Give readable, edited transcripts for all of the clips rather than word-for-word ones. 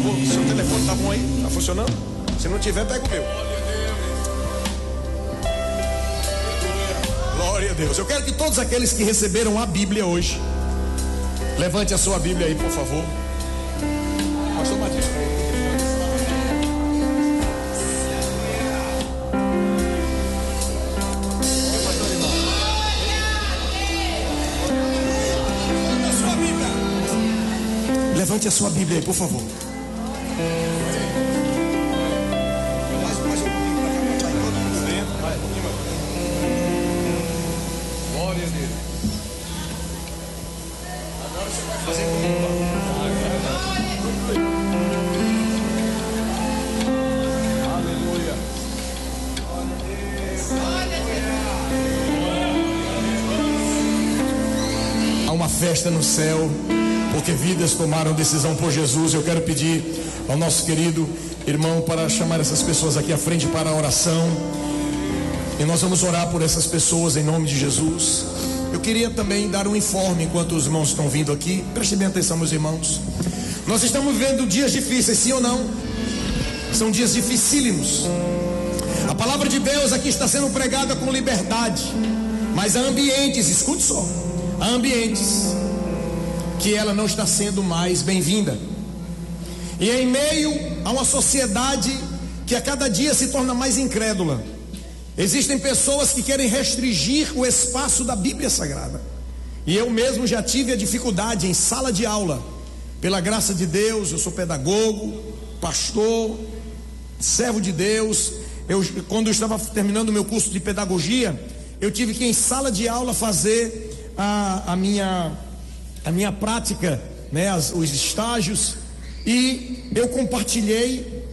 favor, seu telefone tá bom aí? Tá funcionando? Se não tiver, pega o meu. Glória a Deus. Eu quero que todos aqueles que receberam a Bíblia hoje, levante a sua Bíblia aí, por favor. Pastor Matias. Levante a sua Bíblia aí, por favor. Mais um pouquinho para cá, para todo mundo dentro. Mais um pouquinho mais. Glória a Deus. Agora você vai fazer comigo. Aleluia. Há uma festa no céu, porque vidas tomaram decisão por Jesus. Eu quero pedir ao nosso querido irmão para chamar essas pessoas aqui à frente para a oração. E nós vamos orar por essas pessoas em nome de Jesus. Eu queria também dar um informe enquanto os irmãos estão vindo aqui. Prestem bem atenção, meus irmãos. Nós estamos vivendo dias difíceis, sim ou não? São dias dificílimos. A palavra de Deus aqui está sendo pregada com liberdade. Mas há ambientes, escute só, há ambientes que ela não está sendo mais bem-vinda. E em meio a uma sociedade que a cada dia se torna mais incrédula, existem pessoas que querem restringir o espaço da Bíblia Sagrada. E eu mesmo já tive a dificuldade em sala de aula. Pela graça de Deus, eu sou pedagogo, pastor, servo de Deus. Quando eu estava terminando o meu curso de pedagogia, eu tive que em sala de aula fazer a minha prática, né, os estágios, e eu compartilhei.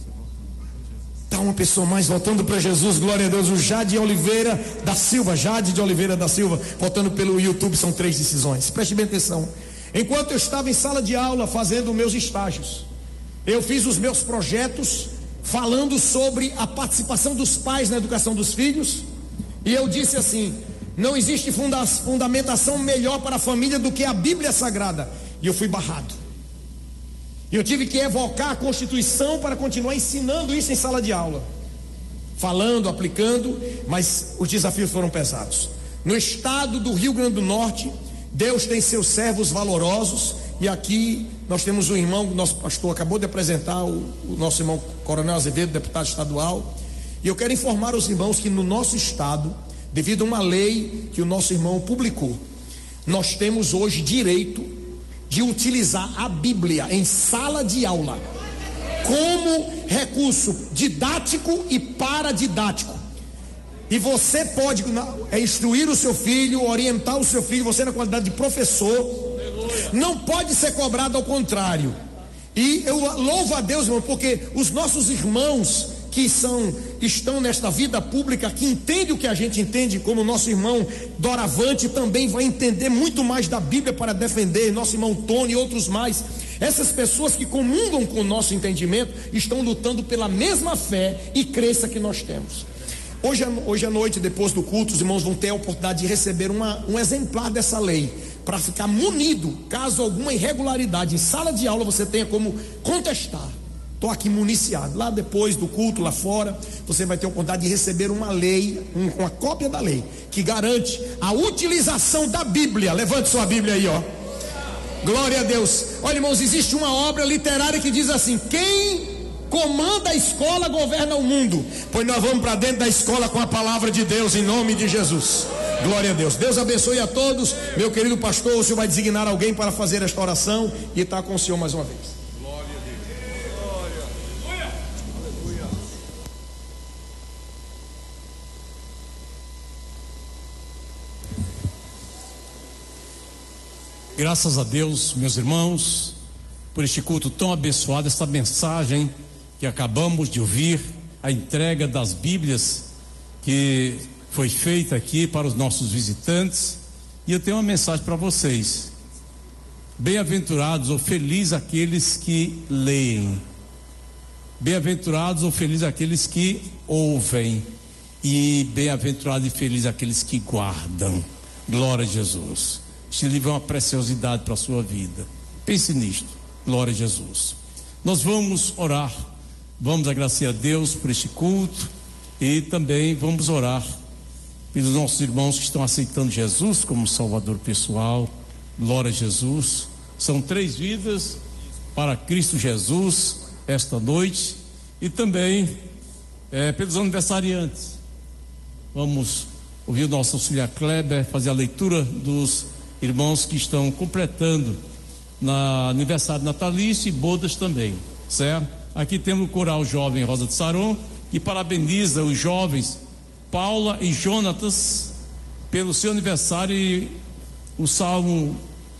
Está uma pessoa mais voltando para Jesus, glória a Deus, o Jade de Oliveira da Silva, voltando pelo YouTube, são 3 decisões. Preste bem atenção. Enquanto eu estava em sala de aula fazendo meus estágios, eu fiz os meus projetos falando sobre a participação dos pais na educação dos filhos, e eu disse assim: não existe fundamentação melhor para a família do que a Bíblia Sagrada. E eu fui barrado. E eu tive que evocar a Constituição para continuar ensinando isso em sala de aula. Falando, aplicando, mas os desafios foram pesados. No estado do Rio Grande do Norte, Deus tem seus servos valorosos. E aqui nós temos um irmão, nosso pastor acabou de apresentar, o nosso irmão Coronel Azevedo, deputado estadual. E eu quero informar os irmãos que no nosso estado, devido a uma lei que o nosso irmão publicou, nós temos hoje direito de utilizar a Bíblia em sala de aula como recurso didático e paradidático. E você pode instruir o seu filho, orientar o seu filho, você na qualidade de professor, não pode ser cobrado ao contrário. E eu louvo a Deus, irmão, porque os nossos irmãos que estão nesta vida pública, que entendem o que a gente entende, como o nosso irmão Doravante também vai entender muito mais da Bíblia para defender, nosso irmão Tony e outros mais. Essas pessoas que comungam com o nosso entendimento estão lutando pela mesma fé e crença que nós temos. Hoje à noite, depois do culto, os irmãos vão ter a oportunidade de receber um exemplar dessa lei, para ficar munido, caso alguma irregularidade em sala de aula você tenha como contestar. Estou aqui municiado. Lá depois do culto, lá fora, você vai ter a oportunidade de receber uma lei, uma cópia da lei, que garante a utilização da Bíblia. Levante sua Bíblia aí, ó. Glória a Deus. Olha, irmãos, existe uma obra literária que diz assim: quem comanda a escola governa o mundo. Pois nós vamos para dentro da escola com a palavra de Deus, em nome de Jesus. Glória a Deus. Deus abençoe a todos. Meu querido pastor, o senhor vai designar alguém para fazer esta oração e está com o senhor mais uma vez. Graças a Deus, meus irmãos, por este culto tão abençoado, esta mensagem que acabamos de ouvir, a entrega das Bíblias que foi feita aqui para os nossos visitantes. E eu tenho uma mensagem para vocês: bem-aventurados ou felizes aqueles que leem, bem-aventurados ou felizes aqueles que ouvem, e bem-aventurados e felizes aqueles que guardam. Glória a Jesus. Este livro é uma preciosidade para a sua vida. Pense nisto. Glória a Jesus. Nós vamos orar, vamos agradecer a Deus por este culto e também vamos orar pelos nossos irmãos que estão aceitando Jesus como Salvador pessoal. Glória a Jesus. São 3 vidas para Cristo Jesus esta noite e também pelos aniversariantes. Vamos ouvir o nosso auxiliar Kleber fazer a leitura dos irmãos que estão completando na aniversário natalício e bodas também, certo? Aqui temos o coral jovem Rosa de Saron, que parabeniza os jovens Paula e Jonatas pelo seu aniversário e o Salmo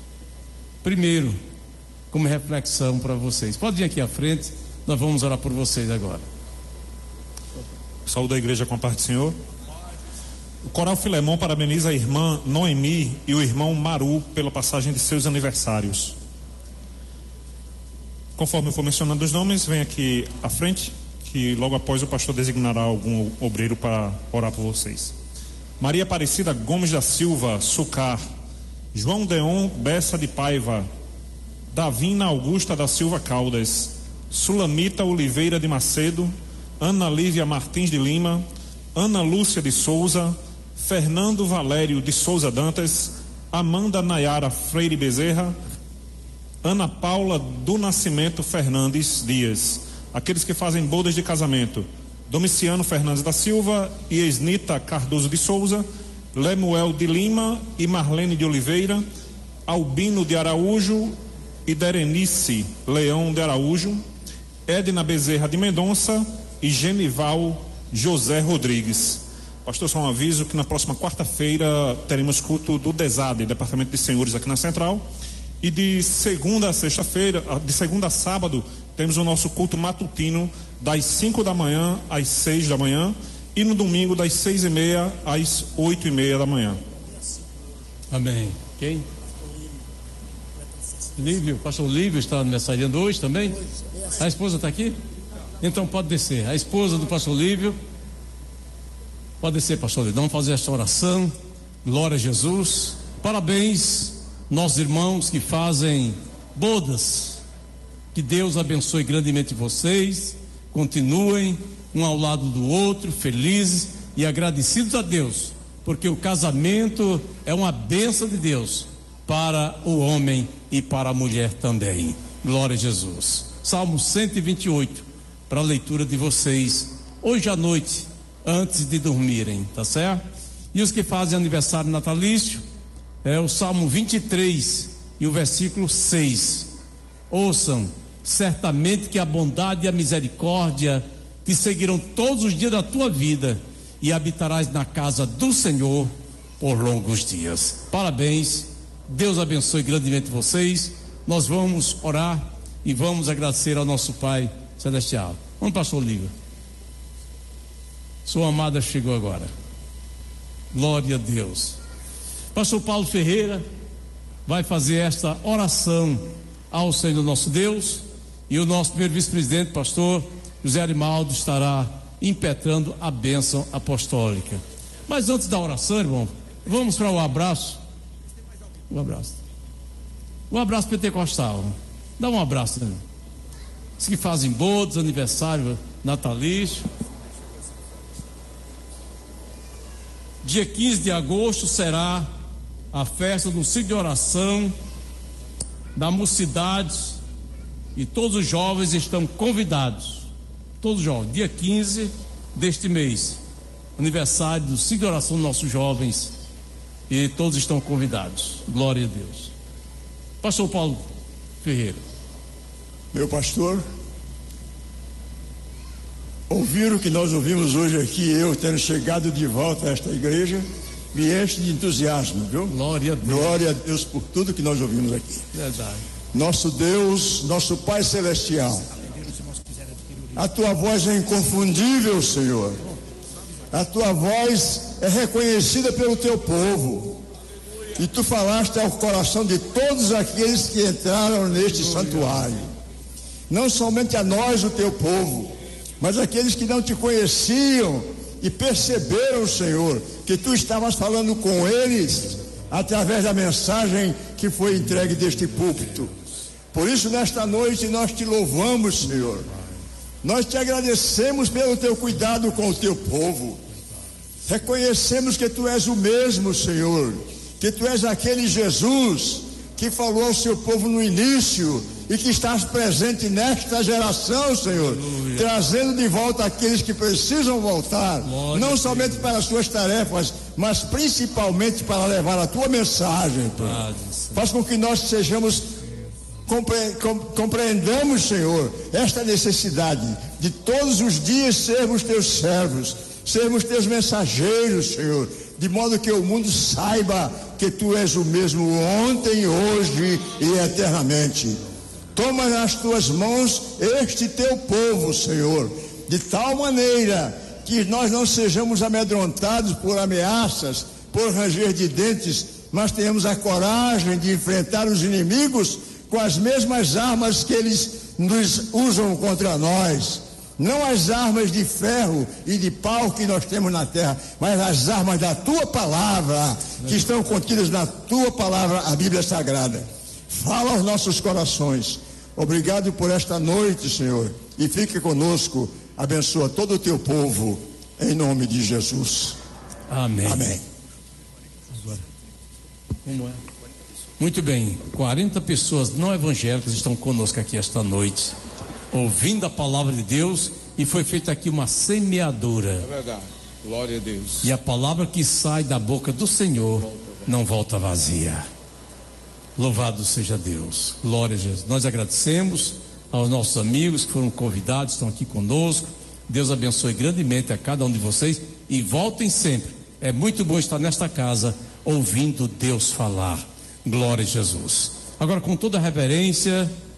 1 como reflexão para vocês. Pode vir aqui à frente, nós vamos orar por vocês agora. Saúde a igreja com a paz do Senhor. O coral Filemon parabeniza a irmã Noemi e o irmão Maru pela passagem de seus aniversários. Conforme eu for mencionando os nomes, vem aqui à frente, que logo após o pastor designará algum obreiro para orar por vocês. Maria Aparecida Gomes da Silva, Sucar. João Deon Bessa de Paiva. Davina Augusta da Silva Caldas. Sulamita Oliveira de Macedo. Ana Lívia Martins de Lima. Ana Lúcia de Souza. Fernando Valério de Souza Dantas. Amanda Nayara Freire Bezerra. Ana Paula do Nascimento Fernandes Dias. Aqueles que fazem bodas de casamento: Domiciano Fernandes da Silva e Esnita Cardoso de Souza, Lemuel de Lima e Marlene de Oliveira, Albino de Araújo e Derenice Leão de Araújo, Edna Bezerra de Mendonça e Genival José Rodrigues. Pastor, só um aviso que na próxima quarta-feira teremos culto do DESAD, Departamento de Senhores, aqui na Central. E de segunda a sexta-feira, de segunda a sábado, temos o nosso culto matutino das 5 da manhã às 6 da manhã e no domingo das 6h30 às 8h30 da manhã. Amém. Quem? Lívio, pastor Lívio está aniversariando hoje também? A esposa está aqui? Então pode descer. A esposa do pastor Lívio. Pode descer, pastor Lívio. Vamos fazer esta oração. Glória a Jesus. Parabéns, nossos irmãos que fazem bodas. Que Deus abençoe grandemente vocês. Continuem um ao lado do outro, felizes e agradecidos a Deus, porque o casamento é uma bênção de Deus para o homem e para a mulher também. Glória a Jesus. Salmo 128 para a leitura de vocês hoje à noite, antes de dormirem, tá certo? E os que fazem aniversário natalício é o Salmo 23 e o versículo 6. Ouçam: certamente que a bondade e a misericórdia te seguirão todos os dias da tua vida, e habitarás na casa do Senhor por longos dias. Parabéns, Deus abençoe grandemente vocês. Nós vamos orar e vamos agradecer ao nosso Pai Celestial. Vamos, pastor Lívio. Sua amada chegou agora. Glória a Deus. Pastor Paulo Ferreira vai fazer esta oração ao Senhor nosso Deus, e o nosso primeiro vice-presidente, pastor José Arimaldo, estará impetrando a bênção apostólica. Mas antes da oração, irmão, vamos para o abraço. Um abraço. Um abraço pentecostal. Dá um abraço, né? Os que fazem bodas, aniversário natalício. Dia 15 de agosto será a festa do ciclo de oração da mocidade, e todos os jovens estão convidados. Todos os jovens, dia 15 deste mês, aniversário do ciclo de oração dos nossos jovens, e todos estão convidados. Glória a Deus. Pastor Paulo Ferreira. Meu pastor, ouvir o que nós ouvimos hoje aqui, eu tendo chegado de volta a esta igreja, me enche de entusiasmo, viu? Glória a Deus. Glória a Deus por tudo que nós ouvimos aqui. Verdade. Nosso Deus, nosso Pai Celestial, a tua voz é inconfundível, Senhor. A tua voz é reconhecida pelo teu povo, e tu falaste ao coração de todos aqueles que entraram neste santuário, não somente a nós, o teu povo, mas aqueles que não te conheciam e perceberam, Senhor, que tu estavas falando com eles através da mensagem que foi entregue deste púlpito. Por isso, nesta noite, nós te louvamos, Senhor. Nós te agradecemos pelo teu cuidado com o teu povo. Reconhecemos que tu és o mesmo, Senhor, que tu és aquele Jesus que falou ao seu povo no início e que estás presente nesta geração, Senhor, trazendo de volta aqueles que precisam voltar, não somente para as suas tarefas, mas principalmente para levar a tua mensagem, Pai. Faz com que nós sejamos, compreendamos, Senhor, esta necessidade de todos os dias sermos teus servos, sermos teus mensageiros, Senhor, de modo que o mundo saiba que tu és o mesmo ontem, hoje e eternamente. Toma nas tuas mãos este teu povo, Senhor, de tal maneira que nós não sejamos amedrontados por ameaças, por ranger de dentes, mas tenhamos a coragem de enfrentar os inimigos com as mesmas armas que eles nos usam contra nós. Não as armas de ferro e de pau que nós temos na terra, mas as armas da tua palavra, que estão contidas na tua palavra, a Bíblia Sagrada. Fala aos nossos corações. Obrigado por esta noite, Senhor, e fique conosco. Abençoa todo o teu povo, em nome de Jesus. Amém. Amém. Muito bem, 40 pessoas não evangélicas estão conosco aqui esta noite, ouvindo a palavra de Deus, e foi feita aqui uma semeadura. É verdade, glória a Deus. E a palavra que sai da boca do Senhor não volta vazia. Louvado seja Deus, glória a Jesus. Nós agradecemos aos nossos amigos que foram convidados, estão aqui conosco. Deus abençoe grandemente a cada um de vocês e voltem sempre. É muito bom estar nesta casa ouvindo Deus falar. Glória a Jesus. Agora, com toda a reverência,